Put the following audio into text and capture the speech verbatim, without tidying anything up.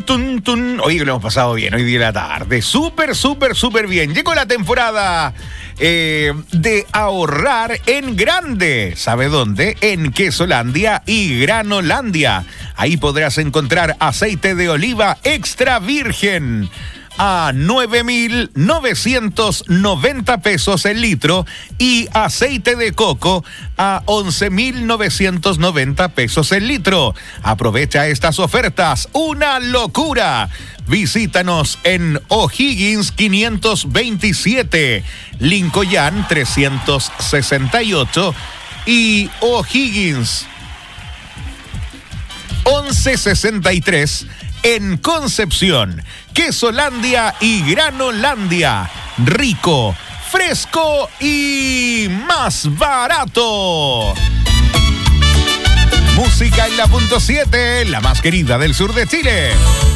tun, tun. Oye, que lo hemos pasado bien hoy día de la tarde. Súper, súper, súper bien. Llegó la temporada eh, de ahorrar en grande. ¿Sabe dónde? En Quesolandia y Granolandia. Ahí podrás encontrar aceite de oliva extra virgen a nueve mil novecientos noventa pesos el litro y aceite de coco a once mil novecientos noventa pesos el litro. Aprovecha estas ofertas, una locura. Visítanos en O'Higgins quinientos veintisiete, Lincoln trescientos sesenta y ocho y O'Higgins once sesenta y tres en Concepción. Quesolandia y Granolandia. Rico, fresco y más barato. Música en la punto siete, la más querida del sur de Chile.